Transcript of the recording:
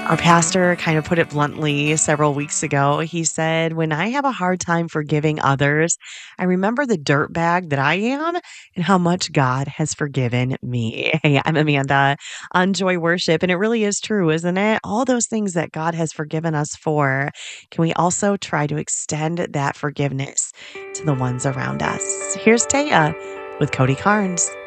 Our pastor kind of put it bluntly several weeks ago. He said, "When I have a hard time forgiving others, I remember the dirtbag that I am and how much God has forgiven me." Hey, I'm Amanda on Joy Worship, and it really is true, isn't it? All those things that God has forgiven us for, can we also try to extend that forgiveness to the ones around us? Here's Taya with Cody Carnes.